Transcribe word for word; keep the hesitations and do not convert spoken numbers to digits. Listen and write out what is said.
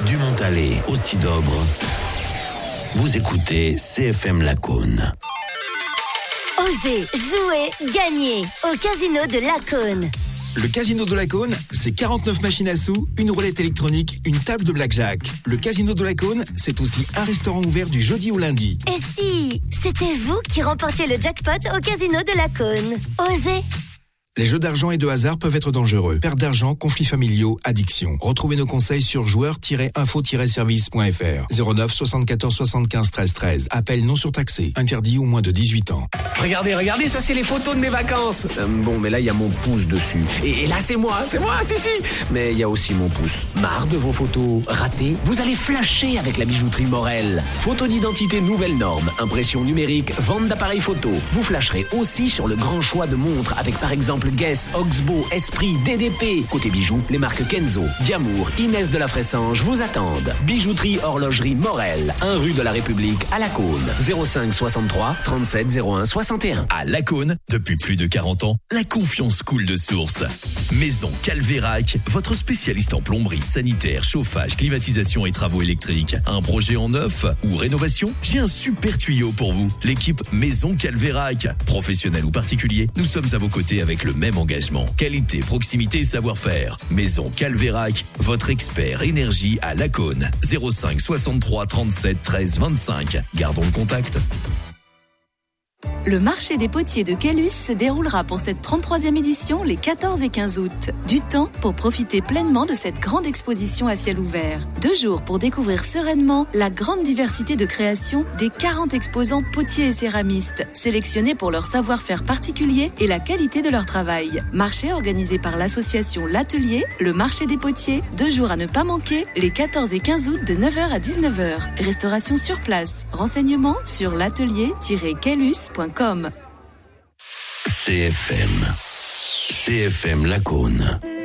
du Montalet au Cidobre. Vous écoutez C F M Lacaune. Osez, jouer, gagner au Casino de Lacaune. Le Casino de Lacaune, c'est quarante-neuf machines à sous, une roulette électronique, une table de blackjack. Le Casino de Lacaune, c'est aussi un restaurant ouvert du jeudi au lundi. Et si c'était vous qui remportiez le jackpot au Casino de Lacaune? Osez. Les jeux d'argent et de hasard peuvent être dangereux. Perte d'argent, conflits familiaux, addiction. Retrouvez nos conseils sur joueurs tiret info tiret service point f r. zéro neuf soixante-quatorze soixante-quinze treize treize. Appel non surtaxé. Interdit aux moins de dix-huit ans. Regardez, regardez, ça c'est les photos de mes vacances. Euh, bon, mais là il y a mon pouce dessus. Et, et là c'est moi, c'est moi, si si. Mais il y a aussi mon pouce. Marre de vos photos ratées? Vous allez flasher avec la bijouterie Morel. Photo d'identité nouvelle norme, impression numérique, vente d'appareils photo. Vous flasherez aussi sur le grand choix de montres avec par exemple Guess, Oxbow, Esprit, D D P. Côté bijoux, les marques Kenzo, Diamour, Inès de la Fressange vous attendent. Bijouterie Horlogerie Morel, un rue de la République à Lacaune. zéro cinq soixante-trois trente-sept zéro un soixante et un. À Lacaune, depuis plus de quarante ans, la confiance coule de source. Maison Calvérac, votre spécialiste en plomberie, sanitaire, chauffage, climatisation et travaux électriques. Un projet en neuf ou rénovation? J'ai un super tuyau pour vous. L'équipe Maison Calvérac. Professionnel ou particulier, nous sommes à vos côtés avec le même engagement. Qualité, proximité et savoir-faire. Maison Calvérac, votre expert énergie à Lacaune. zéro cinq soixante-trois trente-sept treize vingt-cinq. Gardons le contact. Le marché des potiers de Caylus se déroulera pour cette trente-troisième édition les quatorze et quinze août. Du temps pour profiter pleinement de cette grande exposition à ciel ouvert. Deux jours pour découvrir sereinement la grande diversité de créations des quarante exposants potiers et céramistes, sélectionnés pour leur savoir-faire particulier et la qualité de leur travail. Marché organisé par l'association L'Atelier, le marché des potiers, deux jours à ne pas manquer, les quatorze et quinze août de neuf heures à dix-neuf heures. Restauration sur place. Renseignements sur l'atelier tiret caylus point com. C F M. C F M Lacaune.